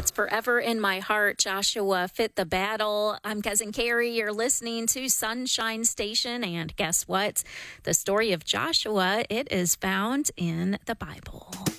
That's forever in my heart. Joshua fit the battle. I'm Cousin Carrie. You're listening to Sunshine Station. And guess what? The story of Joshua, it is found in the Bible.